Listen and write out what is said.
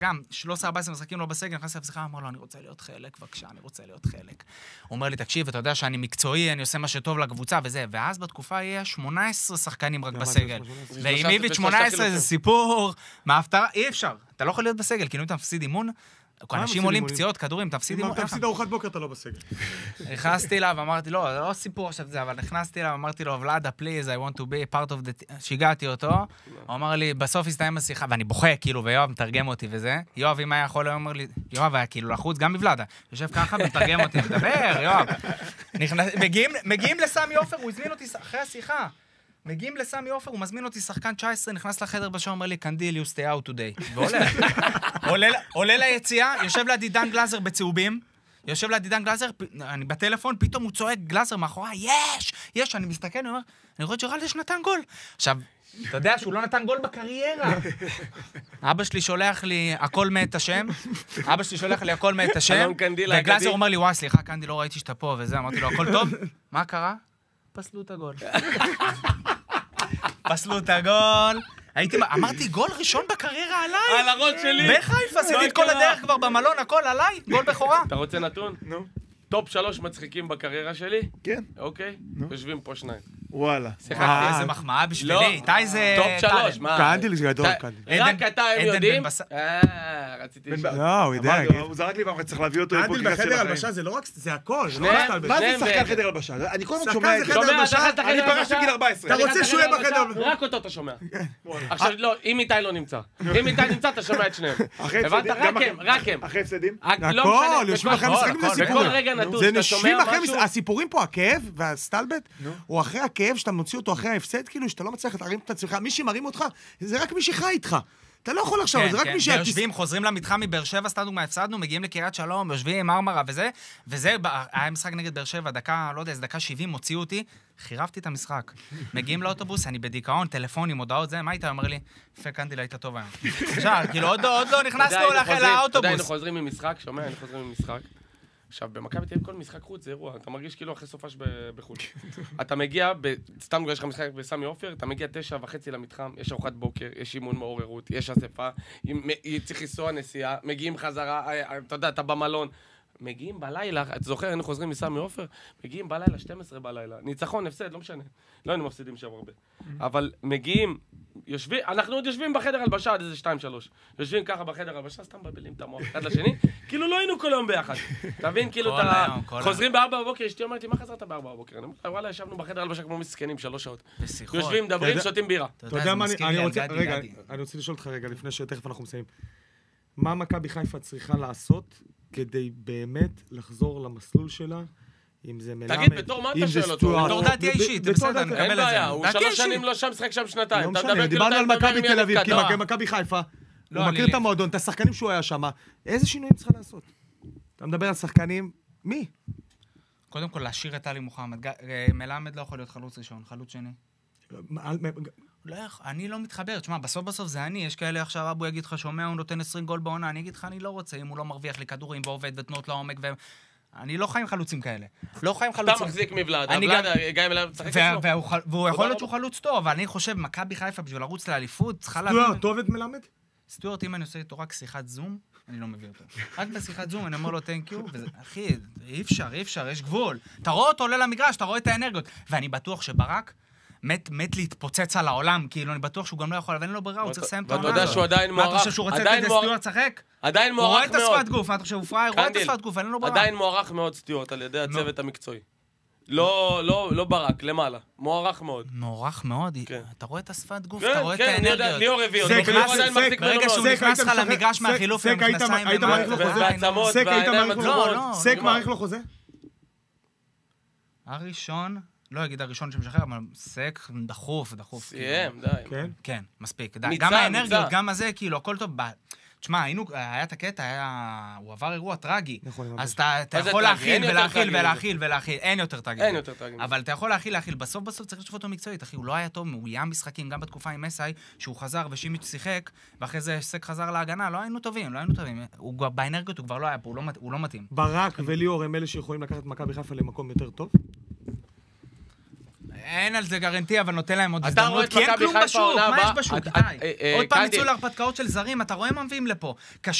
גם 13-14 משחקים לא בסגל, נכנס לפסיכה, אמר לו, אני רוצה להיות חלק, בבקשה, אני רוצה להיות חלק. הוא אומר לי, תקשיב, אתה יודע שאני מקצועי, אני עושה מה שטוב לקבוצה וזה, ואז בתקופה יהיה 18 שחקנים רק בסגל. ועם איביץ' 18 זה סיפור, מההפתעה, אי אפשר. אתה לא יכול להיות בסגל, כי אם אתה מפסיד אימון, אנשים עולים פציעות, כדורים, תפסיד אימון. אם אתה מפסיד ארוחת בוקר, אתה לא בסגל. נכנסתי אליו, אמרתי לו, זה לא סיפור עכשיו זה, אבל נכנסתי אליו, אמרתי לו, ולאדה, please, I want to be part of the... שיגעתי אותו, הוא אמר לי, בסוף הסתיים השיחה, ואני בוכה, כאילו, ויואב מתרגם אותי וזה. יואב, אם היה יכול, הוא אומר לי, יואב היה כאילו לחוץ, גם בוולאדה. יושב ככה ומתרגם אותי, מדבר, יואב. מגיעים לסמי עופר, הוא הזמין אותי אחרי השיחה. מגיעים לסמי עופר, הוא מזמין אותי שחקן 19, נכנס לחדר בשעון, אומר לי, קנדיל, you stay out today. והולך. עולה ליציאה, יושב לידי דן גלאזר בצהובים, אני בטלפון, פתאום הוא צועק גלאזר מאחורי, יש, אני מסתכל, אני אומר, אני רואה ג'רלדש נתן גול. עכשיו, אתה יודע שהוא לא נתן גול בקריירה. אבא שלי שולח לי הכל מת השם, וגלאזר אומר לי, וואי, סליחה, קנדי, לא ראיתי שאתה פה וזה, אמרתי לו, הכל טוב? מה קרה? פסלו את הגול. אמרתי, גול ראשון בקריירה עליי. על הראש שלי. בחיפה, עשיתי את כל הדרך כבר במלון, הכל עליי, גול בכורה. אתה רוצה נתון? נו. טופ 3 מצחיקים בקריירה שלי? כן. אוקיי? יושבים פה 2. וואלה. איזה מחמאה בשבילי. איתי זה... טופ 3, מה? קנדיל זה גדול, קנדיל. רק אתה הם יודעים? רציתי לשאול. לא, הוא יודע. הוא זרק לי ואנחנו צריך להביא אותו קנדיל בחדר הלבשה זה לא רק, זה הכל. מה זה שחקן חדר הלבשה? אני כל הזמן שומע את זה. אני פרשתי בגיל 14. אתה רוצה שהוא יהיה בחדר הלבשה? רק אותו אתה שומע. עכשיו, לא, אם איתי לא נמצא. אם איתי נמצא, אתה שומע את שניהם. הבנת? רק הם. אחרי הפסדים? הכל, יושבים אחרי המשחקים בכל רגע נתון, זה אתה שומע נשבים אחרי משהו? הסיפורים פה, הכאב והסטלבט, הוא אחרי הכאב שאתה מוציא אותו אחרי ההפסד, כאילו שאתה לא מצליח להרים את עצמך, מי שמרים אותך, זה רק מי שחי איתך. אתה לא יכול עכשיו, זה רק מי יושבים, חוזרים למתחם מבאר שבע, סתם דוגמה, הפסדנו, מגיעים לקריית שלום, יושבים מרמרה וזה, היה משחק נגד באר שבע, דקה, לא יודע, דקה 70, הוציאו אותי, חירבתי את המשחק. מגיעים לאוטובוס, אני בדיכאון, טלפונים, הודעות זה, מה איתה? אומר לי, יפה, קנדיל, היית טוב היום. עכשיו, כאילו, עוד לא נכנסנו לאוטובוס. אתה יודע, היינו חוזרים ממשחק, שומע, היינו חוזרים ממשחק. עכשיו, במכבי תל אביב כל משחק חוץ זה אירוע, אתה מרגיש כאילו אחרי סופש בחו"ל. אתה מגיע, סתם יש לך משחק בסמי עופר, אתה מגיע 9:30 למתחם, יש ארוחת בוקר, יש אימון מעוררות, יש אספה, צריך לנסוע נסיעה, מגיעים חזרה, אתה יודע, אתה במלון. מגיעים בלילה, אתה זוכר, היינו חוזרים מסמי עופר, מגיעים בלילה, 12 בלילה, ניצחון, הפסד, לא משנה. לא היינו מפסידים שם הרבה. אבל מגיעים, אנחנו עוד יושבים בחדר הלבשה עד איזה 2-3. יושבים ככה בחדר הלבשה, סתם מבלים את המוח אחד לשני, כאילו לא היינו כל היום ביחד. תבין, כאילו, חוזרים ב4 בבוקר, אשתי אומרת לי, מה חזרת ב4 בבוקר? אני אומר, וואלה, ישבנו בחדר הלבשה כמו מסכנים, 3 שעות. יושבים, מדברים, שותים בירה. אתה יודע מה, אני רוצה לשאול אותך רגע, לפני שתכף אנחנו מסיימים. מה מכבי חיפה צריכה לעשות כדי באמת לחזור למסלול שלה, אם זה מלמד, תגיד, בתור מה אתה שואל אותו? בתור דעתי האישית, זה בסדר, אני מקבל את זה. אין בעיה, הוא 3 שנים לא שם, שחק שם 2. לא משנה, דיברנו על מכבי תל אביב, כי מכבי חיפה, הוא מכיר את המועדון, את השחקנים שהוא היה שם, איזה שינויים צריכה לעשות? אתה מדבר על שחקנים, מי? קודם כל, להשאיר את עלי מוחמד. מלמד לא יכול להיות חלוץ ראשון, חלוץ שני. אני לא מתחבר, תשמע, בסוף זה אני, יש כאלה עכשיו, אבו יגיד לך, שומע, הוא נותן 20 גול בעונה, אני אגיד לך, אני לא רוצה, אם הוא לא מרוויח לי כדורים ועובד ותנות לעומק, אני לא חי עם חלוצים כאלה. לא חי עם חלוצים. אתה מחזיק מבלעד, הבלעד, גם אליו משחק אצלו. והוא יכול להיות שהוא חלוץ טוב, אבל אני חושב, מכבי חיפה בשביל לרוץ לאליפות, צריכה להבין... סטוארט, טוב את מלמד? סטוארט, אם אני עושה איתו רק שיחת זום, אני לא מביא אותו. רק בשיחת זום, אני אומר לו, thank you, אחי, אי אפשר, יש גבול. אתה רואה אותו עולה למגרש, אתה רואה את האנרגיות. ואני בטוח שברק מת להתפוצץ על העולם, כאילו אני בטוח שהוא גם לא יכול, אבל אין לו ברירה, הוא צריך לסיים את העונה. ואתה יודע שהוא עדיין מוערך. מה אתה חושב שהוא רוצה לתת סטוארט שחק? עדיין הוא רואה מוערך את השפת מאוד. גוף, מה אתה חושב, הוא פראייר, רואה את השפת גוף, אין לו ברירה. עדיין מוערך מאוד סטוארט על ידי הצוות המקצועי. לא ברק, למעלה. מוערך מאוד. מוערך מאוד, אתה רואה את השפת גוף, כן, אתה רואה את כן, האנרגיות. ליאור הביא אותו. ברגע שהוא נכנס לך למגרש מהחילוף, סק, היית מעריך לו חוזה? בעצמות, סק, היית בעיניים מעריך לו עצומות. חוזה? סק מעריך לו חוזה? הראשון, לא אגיד הראשון שמשחרר, אבל סק דחוף. סיים, די. כן, מספיק. ניצן, גם האנרגיות, גם הזה, כאילו, הכל טוב. תשמע, היה את הקטע, הוא עבר אירוע טרגי. אז אתה יכול להכיל ולהכיל, אין יותר טרגי. אבל אתה יכול להכיל. בסוף צריך לשפוט אותו מקצועית, אחי, הוא לא היה טוב, הוא היה משחקים גם בתקופה עם מסאי, שהוא חזר ושימיץ' שיחק, ואחרי זה סק חזר להגנה, לא היינו טובים. באנרגיות הוא כבר לא היה פה, הוא לא מתאים. ברק וליאור הם אלה שיכולים לקחת מכבי חיפה למקום יותר טוב? אין על זה גרנטי, אבל נותן להם עוד אתה רואה הזדמנות, את כי אין מכבי כלום חיפה בשוק, העונה מה יש הבאה? בשוק, עוד עוד פעם קנדי. ניצול להרפתקאות של זרים, אתה רואה מה מביאים לפה.